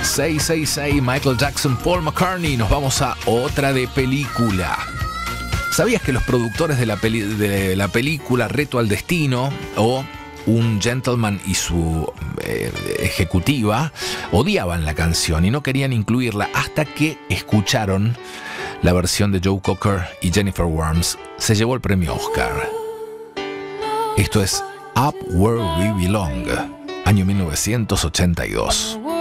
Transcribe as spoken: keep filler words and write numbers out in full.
seis seis seis, Michael Jackson, Paul McCartney. Nos vamos a otra de película. ¿Sabías que los productores de la, peli- de la película Reto al Destino o Un Gentleman y su eh, ejecutiva odiaban la canción y no querían incluirla hasta que escucharon la versión de Joe Cocker y Jennifer Warnes? Se llevó el premio Oscar. Esto es Up Where We Belong, año mil novecientos ochenta y dos.